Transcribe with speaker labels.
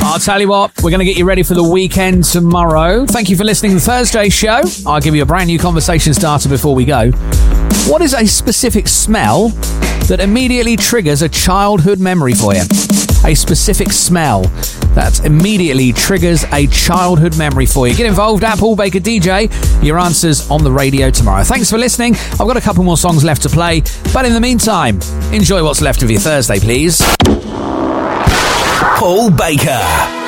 Speaker 1: I'll tell you what, we're going to get you ready for the weekend tomorrow. Thank you for listening to the Thursday show. I'll give you a brand new conversation starter before we go. What is a specific smell that immediately triggers a childhood memory for you? A specific smell that immediately triggers a childhood memory for you. Get involved at Paul Baker DJ. Your answers on the radio tomorrow. Thanks for listening. I've got a couple more songs left to play, but in the meantime, enjoy what's left of your Thursday, please.
Speaker 2: Paul Baker.